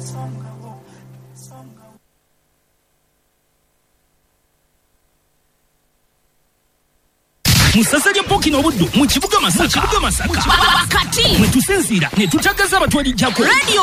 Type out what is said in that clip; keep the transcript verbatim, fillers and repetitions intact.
Musasanya poki n'obuddu mu kibuga Masaka. Mu kibuga Masaka. Wakati mwe tusinziira ne tutagaza abatwali jako. Radio